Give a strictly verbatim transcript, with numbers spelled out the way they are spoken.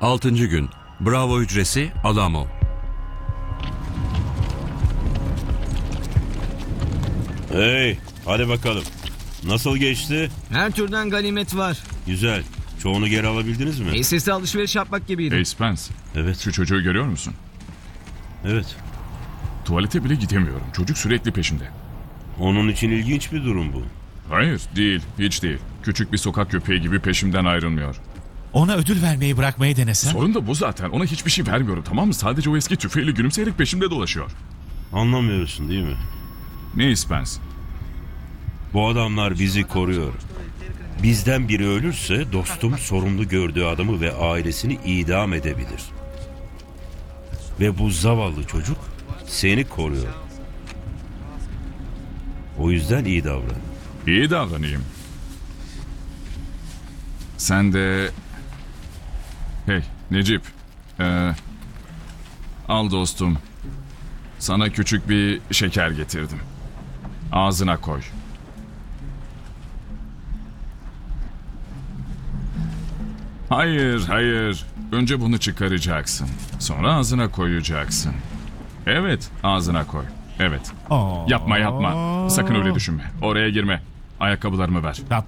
Altıncı gün. Bravo hücresi Alamo. Hey, hadi bakalım. Nasıl geçti? Her türden ganimet var. Güzel. Çoğunu geri alabildiniz mi? Tesiste alışveriş yapmak gibiydi. Hey Spence, Evet, şu çocuğu görüyor musun? evet. Tuvalete bile gidemiyorum. Çocuk sürekli peşimde. Onun için ilginç bir durum bu. Hayır, değil. Hiç değil. Küçük bir sokak köpeği gibi peşimden ayrılmıyor. Ona ödül vermeyi bırakmayı denesen. Sorun da bu zaten. Ona hiçbir şey vermiyorum, tamam mı? Sadece o eski tüfeğiyle gülümseyerek peşimde dolaşıyor. Anlamıyorsun değil mi? Ne Spence? Bu adamlar bizi koruyor. Bizden biri ölürse dostum sorumlu gördüğü adamı ve ailesini idam edebilir. Ve bu zavallı çocuk seni koruyor. O yüzden iyi davran. İyi davranayım. Sen de... Hey Necip. Ee, al dostum. Sana küçük bir şeker getirdim. Ağzına koy. Hayır, hayır. Önce bunu çıkaracaksın. Sonra ağzına koyacaksın. Evet, ağzına koy. Evet. Oo. Yapma yapma. Sakın öyle düşünme. Oraya girme. Ayakkabılarımı ver.